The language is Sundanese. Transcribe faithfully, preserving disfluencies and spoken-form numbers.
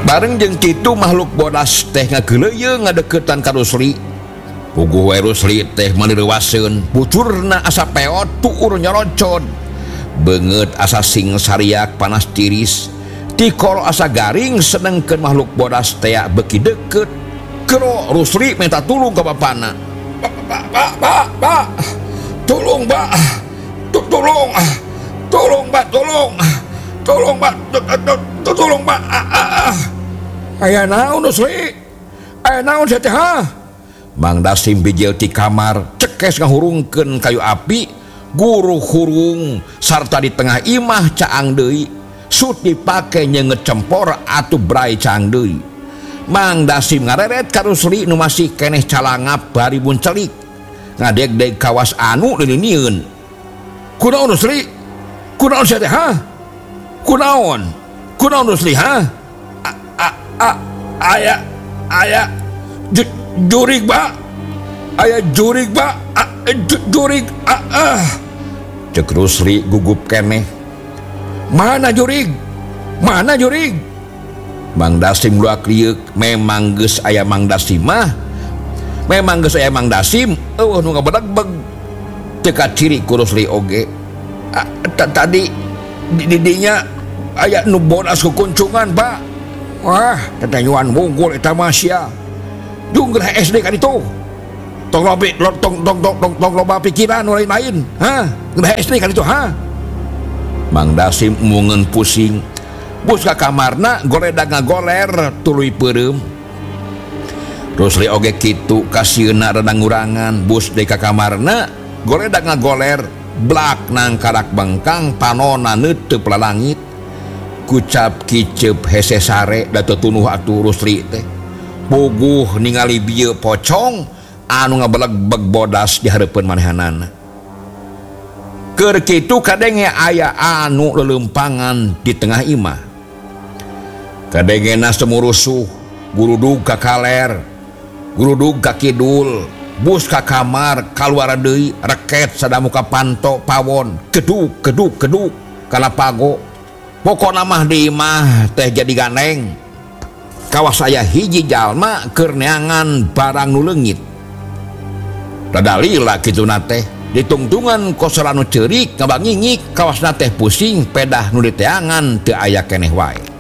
bareng jeung kitu makhluk bodas teh ngageuleuyeung ngadeukeutan ka Rusli. Puguh we Rusli teh malireuwaseun bucurna asa peot tuur nyoroncod, beungeut asa sing sariak panas tiris, tikoro asa garing senengkeun makhluk bodas teh beuki deukeut. Kero Rusli minta tulung ka bapana. Pak pak pak pak pak tolong pak tolong tolong pak tolong tolong pak tolong pak aya naon Rusli aya naon teh ha. Mang Dasim bijil ti kamar cekes ngahurungkeun kayu api guru hurung sarta di tengah imah caang deui sut dipake nyeungeut cempor atuh brai caang deui. Mang Dasim ngareret ka Rusli nu masih keneh calangap bari buncelik ngadeg-deg kawas anu liliniun. Kunaon Rusli? Kunaon sia teh ha? Kunaon? Kunaon Rusli ha? A a a aya aya jurig ba? Aya jurig ba? Jurig ah ah. Cek Rusli gugup keneh. Mana jurig? Mana jurig? Mang Dasim luak liuk memang geus aya Mang Dasim mah. Memang geus aya Mang Dasim, eueuh nu ngabedag-beg. Teu kaciri ku Rusli oge. Tadi di didinya aya nu bodas kukuncungan, Pak. Wah, tetanyuan wunggul eta mah sia. Jung geus S D ka ditu. Tong loba tong tong tong tong loba pikiran nu lain-lain, ha? Geus S D ka ditu, ha? Mang Dasim mungeun pusing. Bus ka kamarna goledag ngagoler tuluy peureum. Rusli oge kitu kasieuna rada ngurangan. Bus deui ka kamarna goledag ngagoler blak nang karak bengkang panonna neuteub lalangit. Kucap kiceup hese sare da teu tunuh atuh Rusli teh. Puguh ningali bieu pocong anu ngabeleg-beg bodas di hareupeun manehanana. Keur kitu kadenge aya anu lelempangan di tengah imah. Kadengena semurusuh gurudug ka kaler, gurudug ka kidul, bus ka kamar kaluar deui reket sadamu ka panto pawon keduk keduk keduk kana pago. Pokona mah di imah teh jadi ganeng. Kawas aya hiji jalma keur neangan barang nu leungit. Radalila kituna teh ditungtungan kosoran nu ceurik ngabangingik kawasna teh pusing pedah nu diteangan teu aya keneh wae.